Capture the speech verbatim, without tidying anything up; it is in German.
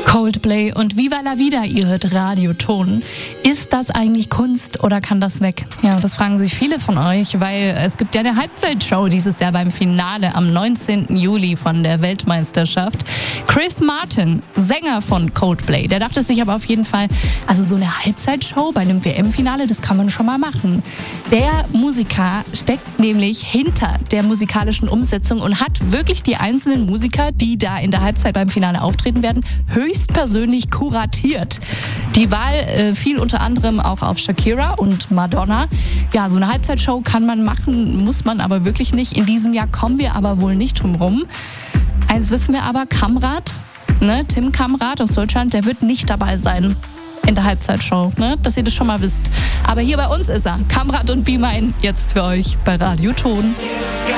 Coldplay und Viva la Vida, ihr hört Radioton. Ist das eigentlich Kunst oder kann das weg? Ja, das fragen sich viele von euch, weil es gibt ja eine Halbzeitshow dieses Jahr beim Finale am neunzehnten Juli von der Weltmeisterschaft. Chris Martin, Sänger von Coldplay, der dachte sich aber auf jeden Fall, also so eine Halbzeitshow bei einem W M-Finale, das kann man schon mal machen. Der Musiker steckt nämlich hinter der musikalischen Umsetzung und hat wirklich die einzelnen Musiker, die da in der Halbzeit beim Finale auftreten werden, höchstpersönlich kuratiert. Die Wahl äh, fiel unter anderem auch auf Shakira und Madonna. Ja, so eine Halbzeitshow kann man machen, muss man aber wirklich nicht. In diesem Jahr kommen wir aber wohl nicht drum rum. Eins wissen wir aber, Kamrat, ne, Tim Kamrat aus Deutschland, der wird nicht dabei sein in der Halbzeitshow, ne, dass ihr das schon mal wisst. Aber hier bei uns ist er, Kamrat und Be Mine, jetzt für euch bei Radioton.